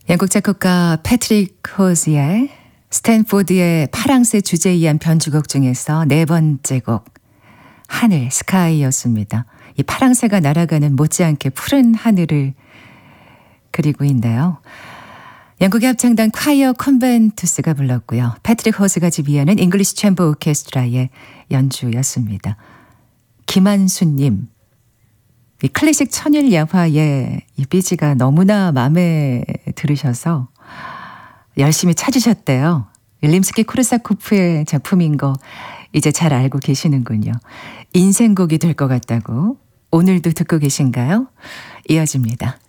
영국 작곡가 패트릭 호즈의 스탠포드의 파랑새 주제에 의한 변주곡 중에서 네 번째 곡 하늘, 스카이였습니다. 이 파랑새가 날아가는 못지않게 푸른 하늘을 그리고 있네요. 영국의 합창단 콰이어 컨벤투스가 불렀고요. 패트릭 호즈가 지휘하는 잉글리시 챔버 오케스트라의 연주였습니다. 김한수님, 이 클래식 천일 야화의 이 삐지가 너무나 마음에 들으셔서 열심히 찾으셨대요. 림스키 코르사코프의 작품인 거 이제 잘 알고 계시는군요. 인생곡이 될 것 같다고 오늘도 듣고 계신가요? 이어집니다.